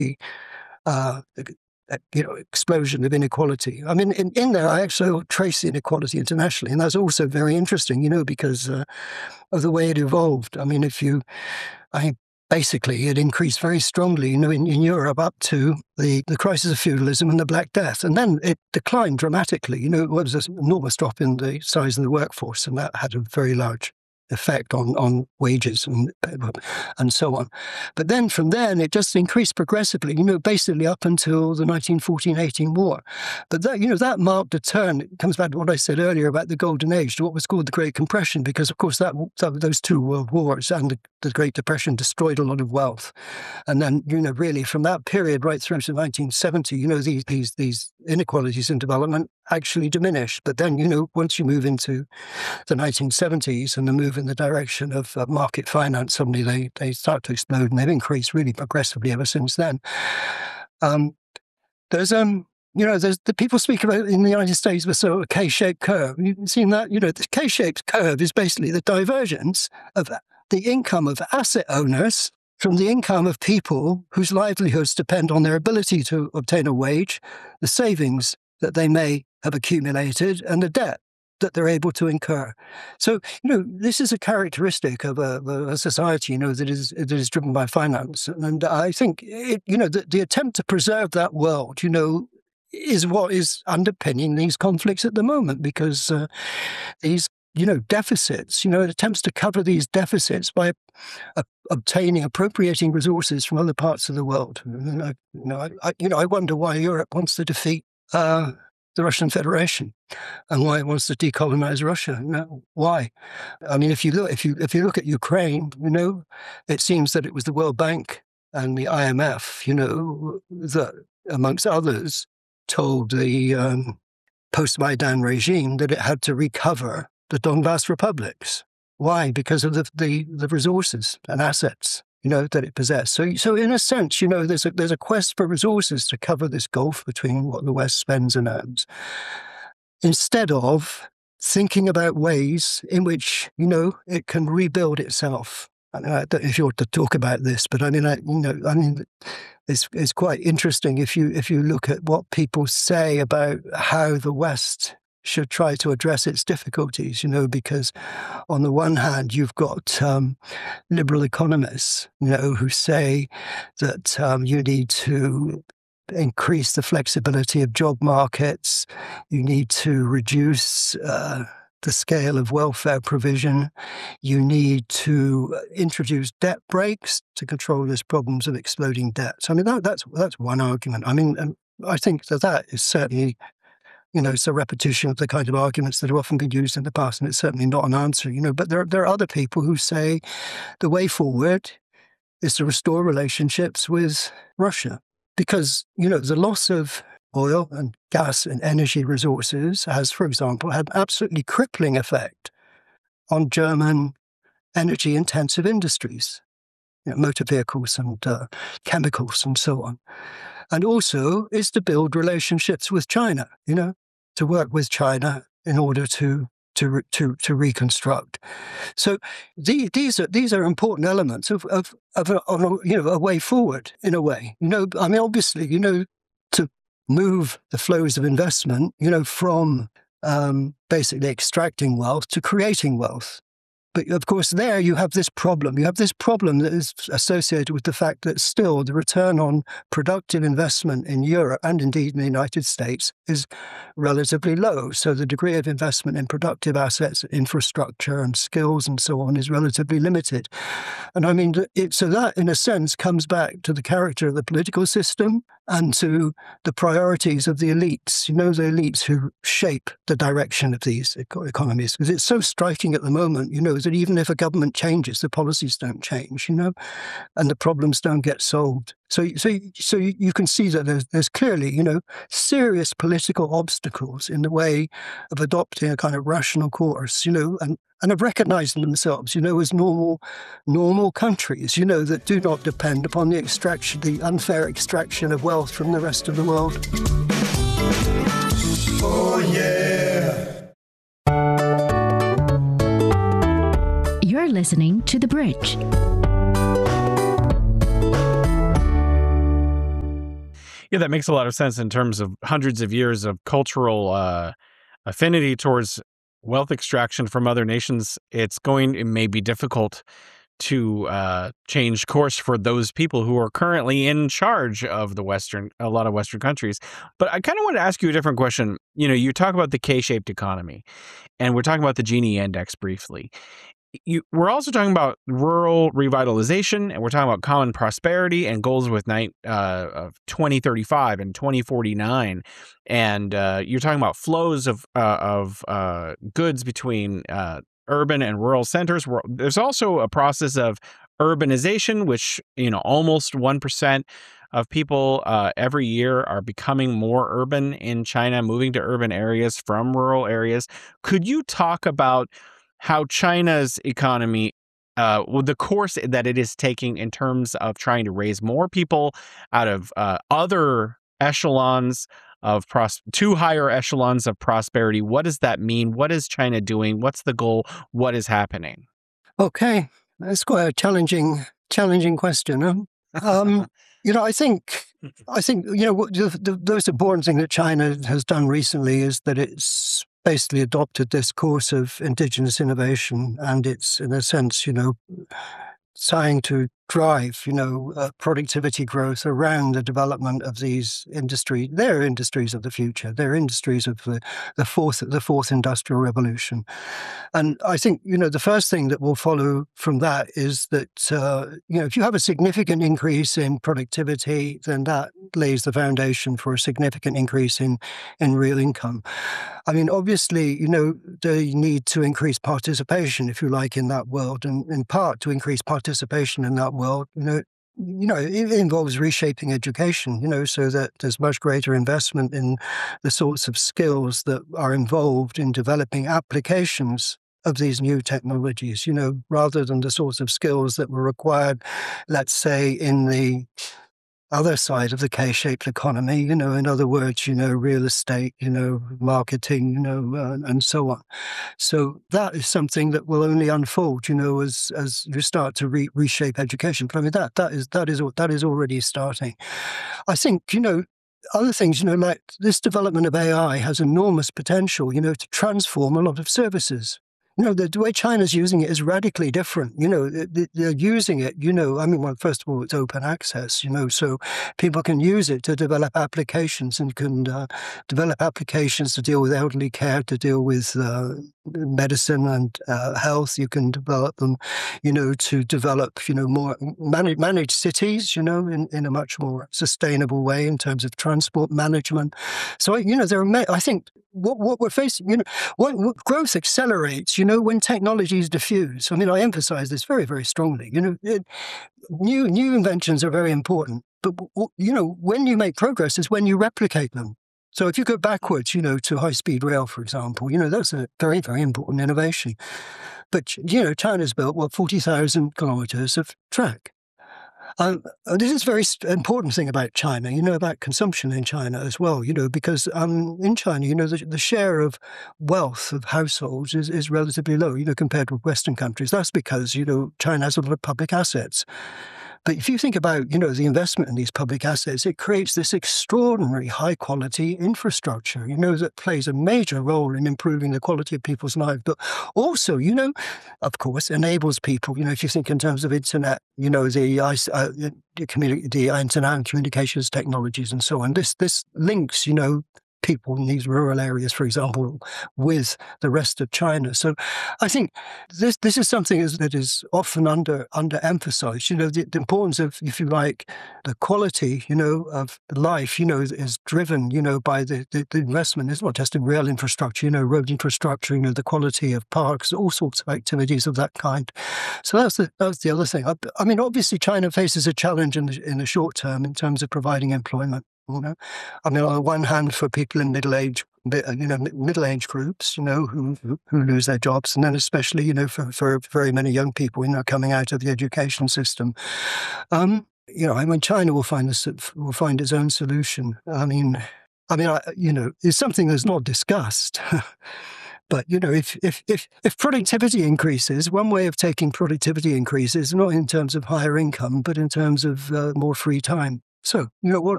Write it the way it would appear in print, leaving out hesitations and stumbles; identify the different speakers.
Speaker 1: explosion of inequality. I mean, in there, I actually trace inequality internationally, and that's also very interesting, because of the way it evolved. I mean, basically, it increased very strongly, in Europe up to the crisis of feudalism and the Black Death. And then it declined dramatically. It was an enormous drop in the size of the workforce, and that had a very large effect on wages and so on. But then from then, it just increased progressively, basically up until the 1914-18 war. But that marked a turn. It comes back to what I said earlier about the Golden Age, to what was called the Great Compression, because, of course, those two world wars and the Great Depression destroyed a lot of wealth. And then, really from that period right through to 1970, these inequalities in development actually diminished. But then, once you move into the 1970s and the move in the direction of market finance, suddenly they start to explode, and they've increased really progressively ever since then. There's the people speak about in the United States with sort of a K-shaped curve. You've seen that, the K-shaped curve is basically the divergence of the income of asset owners from the income of people whose livelihoods depend on their ability to obtain a wage, the savings that they may have accumulated, and the debt that they're able to incur. So, this is a characteristic of a society, that is driven by finance. And I think, the attempt to preserve that world, is what is underpinning these conflicts at the moment, because these, deficits, attempts to cover these deficits by appropriating resources from other parts of the world. I wonder why Europe wants to defeat the Russian Federation, and why it wants to decolonize Russia. Why? I mean, if you look at Ukraine, it seems that it was the World Bank and the IMF, that, amongst others, told the post-Maidan regime that it had to recover the Donbas republics. Why? Because of the resources and assets that it possessed. So in a sense, there's a quest for resources to cover this gulf between what the West spends and earns, instead of thinking about ways in which, it can rebuild itself. I don't know if you want to talk about this, but it's quite interesting if you look at what people say about how the West should try to address its difficulties, because on the one hand, you've got liberal economists, who say that you need to increase the flexibility of job markets, you need to reduce the scale of welfare provision, you need to introduce debt breaks to control these problems of exploding debts. I mean, that's one argument. I mean, I think that is certainly, it's a repetition of the kind of arguments that have often been used in the past, and it's certainly not an answer, But there are other people who say the way forward is to restore relationships with Russia, because, the loss of oil and gas and energy resources has, for example, had an absolutely crippling effect on German energy-intensive industries, motor vehicles and chemicals and so on. And also is to build relationships with China, to work with China in order to reconstruct. So these are important elements of a way forward, in a way. I mean, obviously, to move the flows of investment, from basically extracting wealth to creating wealth. But of course, there you have this problem. You have this problem that is associated with the fact that still the return on productive investment in Europe, and indeed in the United States, is relatively low. So the degree of investment in productive assets, infrastructure and skills and so on is relatively limited. And I mean, so that in a sense comes back to the character of the political system and to the priorities of the elites, the elites who shape the direction of these economies. Because it's so striking at the moment, that even if a government changes, the policies don't change, and the problems don't get solved. So you can see that there's clearly, serious political obstacles in the way of adopting a kind of rational course, and of recognizing themselves, as normal countries, that do not depend upon the unfair extraction of wealth from the rest of the world.
Speaker 2: Oh, yeah.
Speaker 3: You're listening to The Bridge. Yeah, that makes a lot of sense in terms of hundreds of years of cultural affinity towards wealth extraction from other nations. It may be difficult to change course for those people who are currently in charge of a lot of Western countries. But I kind of want to ask you a different question. You talk about the K-shaped economy, and we're talking about the Gini index briefly. We're also talking about rural revitalization, and we're talking about common prosperity and goals with 2035 and 2049, and you're talking about flows of goods between urban and rural centers. There's also a process of urbanization, which almost 1% of people every year are becoming more urban in China, moving to urban areas from rural areas. Could you talk about how China's economy, the course that it is taking in terms of trying to raise more people out of other echelons to higher echelons of prosperity? What does that mean? What is China doing? What's the goal? What is happening?
Speaker 1: Okay, that's quite a challenging question. I think the most important thing that China has done recently is that it's basically adopted this course of indigenous innovation, and it's, in a sense, trying to drive, productivity growth around the development of these industries. They're industries of the future. They're industries of the fourth industrial revolution. And I think, the first thing that will follow from that is that, if you have a significant increase in productivity, then that lays the foundation for a significant increase in real income. I mean, obviously, they need to increase participation, if you like, in that world, and in part to increase participation in that world, it involves reshaping education, so that there's much greater investment in the sorts of skills that are involved in developing applications of these new technologies, rather than the sorts of skills that were required, let's say, in the other side of the K-shaped economy, in other words, real estate, marketing, and so on. So that is something that will only unfold, as you start to reshape education. But I mean, that is already starting. I think, other things, like this development of AI has enormous potential, to transform a lot of services. The way China's using it is radically different. They're using it, well, first of all, it's open access, so people can use it to develop applications and can develop applications to deal with elderly care, to deal with medicine and health. You can develop them, to develop, more manage cities, in a much more sustainable way in terms of transport management. So, I think what we're facing, what growth accelerates, when technologies diffuse. I mean, I emphasize this very, very strongly. New inventions are very important, but when you make progress is when you replicate them. So if you go backwards, to high-speed rail, for example, that's a very, very important innovation. But, China's built, 40,000 kilometers of track. This is a very important thing about China, about consumption in China as well, because in China, the share of wealth of households is relatively low, compared with Western countries. That's because, China has a lot of public assets. But if you think about, the investment in these public assets, it creates this extraordinary high-quality infrastructure, that plays a major role in improving the quality of people's lives. But also, of course, enables people, if you think in terms of internet, the internet and communications technologies and so on. This links, people in these rural areas, for example, with the rest of China. So I think this is something that is often underemphasized. The importance of, if you like, the quality, of life, is driven, by the investment. It's not just in rail infrastructure, road infrastructure, the quality of parks, all sorts of activities of that kind. So that's the other thing. I mean, obviously, China faces a challenge in the short term in terms of providing employment. I mean, on the one hand, for people in middle age groups, who lose their jobs, and then especially, for very many young people, coming out of the education system. China will find its own solution. It's something that's not discussed. But, if productivity increases, one way of taking productivity increases, not in terms of higher income, but in terms of more free time. So, what